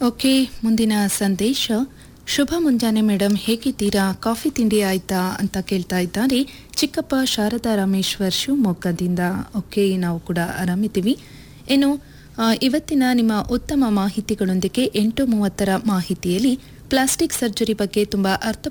Okay, ಮುಂದಿನ ಸಂದೇಶ. ಶುಭ ಮುಂಜಾನೆ ಮೇಡಮ್, ಹೇಗಿದ್ದೀರಾ? ಕಾಫಿ ತಿಂಡಿ ಆಯ್ತಾ ಅಂತ ಕೇಳ್ತಾ ಇದ್ದಾರೆ ಚಿಕ್ಕಪ್ಪ ಶಾರದಾ ರಾಮೇಶ್ವರ್ ಶಿವಮೊಗ್ಗದಿಂದ. ಓಕೆ, ನಾವು ಕೂಡ ಆರಾಮಿದ್ದೀವಿ. ಇನ್ನು ಇವತ್ತಿನ ನಿಮ್ಮ ಉತ್ತಮ ಮಾಹಿತಿಗಳೊಂದಿಗೆ 8:30 ಮಾಹಿತಿಯಲ್ಲಿ ಪ್ಲಾಸ್ಟಿಕ್ ಸರ್ಜರಿ ಬಗ್ಗೆ ತುಂಬ